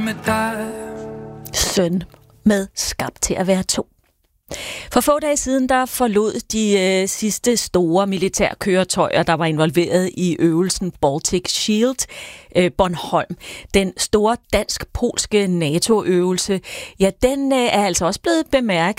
med dig. Søn med Skabt til at være to. For få dage siden, der forlod de sidste store militærkøretøjer, der var involveret i øvelsen Baltic Shield, Bornholm. Den store dansk-polske NATO-øvelse, ja, den er altså også blevet bemærket